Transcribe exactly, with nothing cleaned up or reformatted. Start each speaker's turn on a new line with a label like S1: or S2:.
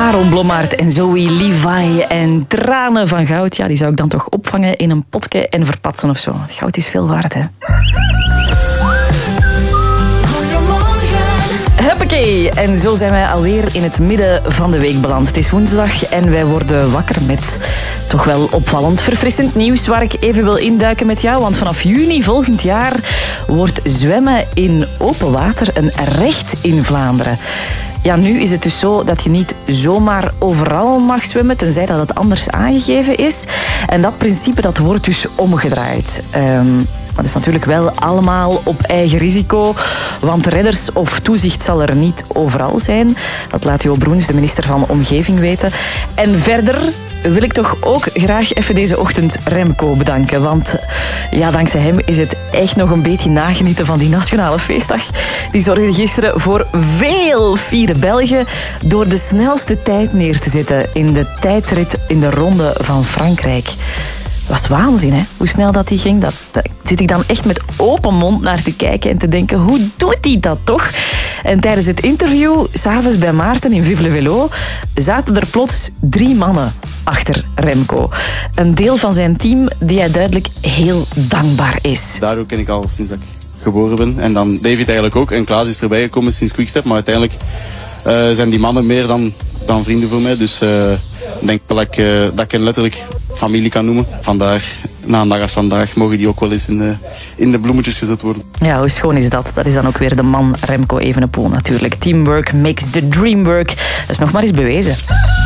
S1: Aaron Blommaert en Zoe Levi en Tranen van Goud. Ja, die zou ik dan toch opvangen in een potje en verpatsen of zo. Goud is veel waard, hè. Huppakee! En zo zijn wij alweer in het midden van de week beland. Het is woensdag en wij worden wakker met toch wel opvallend verfrissend nieuws waar ik even wil induiken met jou. Want vanaf juni volgend jaar wordt zwemmen in open water een recht in Vlaanderen. Ja, nu is het dus zo dat je niet zomaar overal mag zwemmen, tenzij dat het anders aangegeven is. En dat principe dat wordt dus omgedraaid. Um, dat is natuurlijk wel allemaal op eigen risico, want redders of toezicht zal er niet overal zijn. Dat laat Jo Broens, de minister van Omgeving, weten. En verder wil ik toch ook graag even deze ochtend Remco bedanken. Want ja, dankzij hem is het echt nog een beetje nagenieten van die nationale feestdag. Die zorgde gisteren voor veel fiere Belgen door de snelste tijd neer te zetten in de tijdrit in de Ronde van Frankrijk. Dat was waanzin, hè? Hoe snel dat die ging. Dat, dat zit ik dan echt met open mond naar te kijken en te denken, hoe doet hij dat toch? En tijdens het interview, s'avonds bij Maarten in Vive le Velo, zaten er plots drie mannen achter Remco. Een deel van zijn team die hij duidelijk heel dankbaar is.
S2: Daardoor ken ik al sinds dat ik geboren ben. En dan David eigenlijk ook. En Klaas is erbij gekomen sinds Quickstep. Maar uiteindelijk uh, zijn die mannen meer dan, dan vrienden voor mij. Dus uh, ik denk dat ik, uh, dat ik hen letterlijk familie kan noemen. Vandaar, na een dag als vandaag, mogen die ook wel eens in de, in de bloemetjes gezet worden.
S1: Ja, hoe schoon is dat? Dat is dan ook weer de man Remco Evenepoel natuurlijk. Teamwork makes the dream work. Dat is nog maar eens bewezen.